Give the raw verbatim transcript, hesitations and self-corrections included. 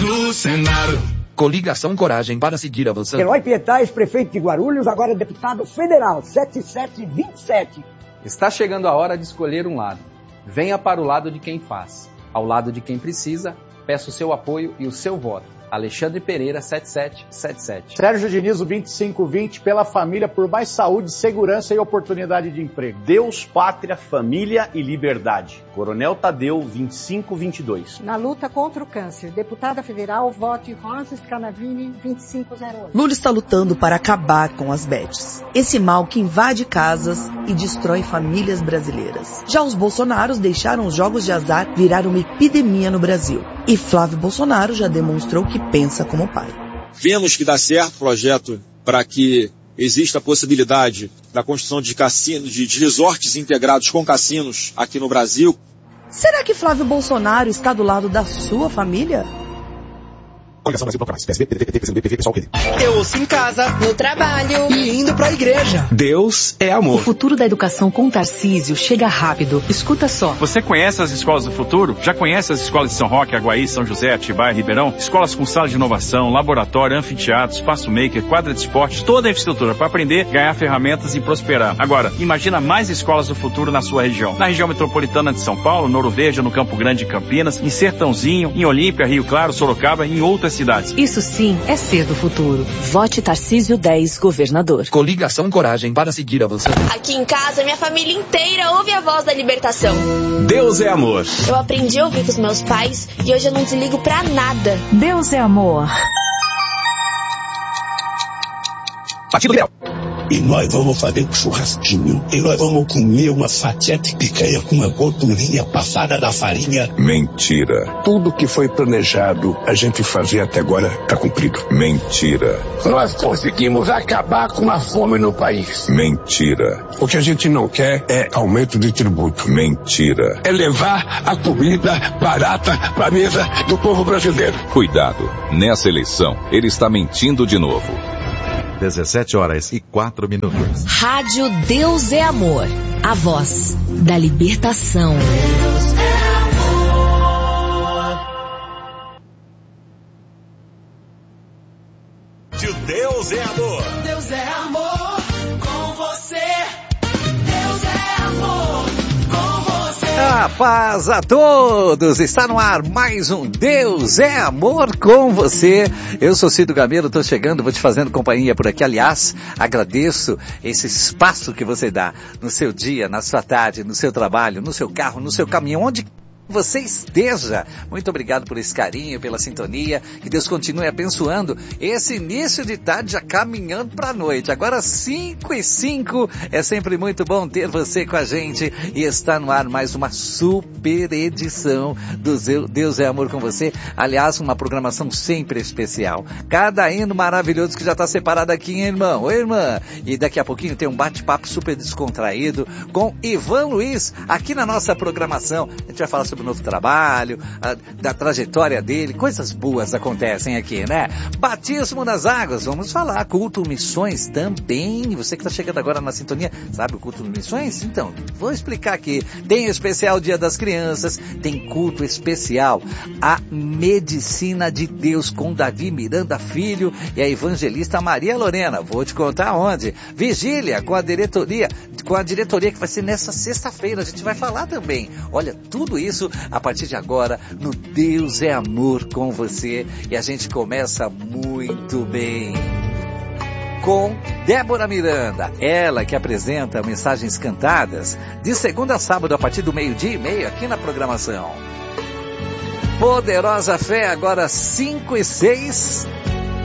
do Senado. Coligação Coragem para seguir avançando. Eloy Pietaz, prefeito de Guarulhos, agora deputado federal, setenta e sete vinte e sete. Está chegando a hora de escolher um lado. Venha para o lado de quem faz. Ao lado de quem precisa, peço o seu apoio e o seu voto. Alexandre Pereira, setenta e sete setenta e sete. Sérgio Diniz, vinte e cinco vinte, pela família, por mais saúde, segurança e oportunidade de emprego. Deus, pátria, família e liberdade. Coronel Tadeu, vinte e cinco vinte e dois. Na luta contra o câncer, deputada federal, vote Rosa Scanavini, vinte e cinco zero oito. Lula está lutando para acabar com as bets. Esse mal que invade casas e destrói famílias brasileiras. Já os bolsonaros deixaram os jogos de azar virar uma epidemia no Brasil. E Flávio Bolsonaro já demonstrou que pensa como pai. Vemos que dá certo o projeto para que exista a possibilidade da construção de cassinos, de, de resorts integrados com cassinos aqui no Brasil. Será que Flávio Bolsonaro está do lado da sua família? Eu ouço em casa, no trabalho e indo pra igreja. Deus é amor. O futuro da educação com Tarcísio chega rápido. Escuta só. Você conhece as escolas do futuro? Já conhece as escolas de São Roque, Aguaí, São José, Atibaia, Ribeirão? Escolas com sala de inovação, laboratório, anfiteatro, espaço maker, quadra de esportes, toda a infraestrutura para aprender, ganhar ferramentas e prosperar. Agora, imagina mais escolas do futuro na sua região. Na região metropolitana de São Paulo, Ouro Verde, no Campo Grande de Campinas, em Sertãozinho, em Olímpia, Rio Claro, Sorocaba e em outras cidades. Isso sim é ser do futuro. Vote Tarcísio dez, governador. Coligação Coragem para seguir avançando. Aqui em casa, minha família inteira ouve a voz da libertação. Deus é amor. Eu aprendi a ouvir com os meus pais e hoje eu não desligo pra nada. Deus é amor. Partido Liberal. E nós vamos fazer um churrasquinho. E nós vamos comer uma fatia de picanha com uma gordurinha passada da farinha. Mentira. Tudo que foi planejado a gente fazer até agora está cumprido. Mentira. Nós conseguimos acabar com a fome no país. Mentira. O que a gente não quer é aumento de tributo. Mentira. É levar a comida barata para a mesa do povo brasileiro. Cuidado. Nessa eleição, ele está mentindo de novo. dezessete horas e quatro minutos. Rádio Deus é Amor. A voz da libertação. Deus é amor. Deus é amor. Deus é amor com você. Deus é amor com você. A paz a todos! Está no ar mais um Deus é Amor com você. Eu sou Cido Gamelo, estou chegando, vou te fazendo companhia por aqui. Aliás, agradeço esse espaço que você dá no seu dia, na sua tarde, no seu trabalho, no seu carro, no seu caminhão, onde você esteja. Muito obrigado por esse carinho, pela sintonia. Que Deus continue abençoando esse início de tarde já caminhando para a noite. Agora cinco e cinco. É sempre muito bom ter você com a gente. E está no ar mais uma super edição do Deus é Amor com você. Aliás, uma programação sempre especial. Cada hino maravilhoso que já está separado aqui, hein, irmão? Oi, irmã. E daqui a pouquinho tem um bate-papo super descontraído com Ivan Luiz aqui na nossa programação. A gente vai falar sobre o novo trabalho, a, da trajetória dele, coisas boas acontecem aqui, né? Batismo nas águas, vamos falar, culto missões também, você que está chegando agora na sintonia, sabe o culto missões? Então, vou explicar aqui, tem especial Dia das Crianças, tem culto especial, a Medicina de Deus com Davi Miranda Filho e a evangelista Maria Lorena, vou te contar onde, vigília com a diretoria, com a diretoria que vai ser nessa sexta-feira, a gente vai falar também, olha, tudo isso a partir de agora no Deus é Amor com você. E a gente começa muito bem com Débora Miranda, ela que apresenta mensagens cantadas de segunda a sábado a partir do meio-dia e meio aqui na programação. Poderosa Fé, agora cinco e seis.